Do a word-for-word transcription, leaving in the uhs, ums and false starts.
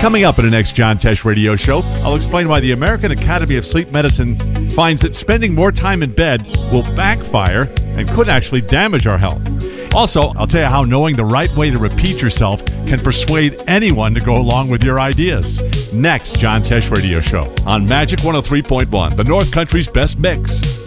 Coming up in the next John Tesh Radio Show, I'll explain why the American Academy of Sleep Medicine finds that spending more time in bed will backfire and could actually damage our health. Also, I'll tell you how knowing the right way to repeat yourself can persuade anyone to go along with your ideas. Next John Tesh Radio Show on Magic one oh three point one, the North Country's best mix.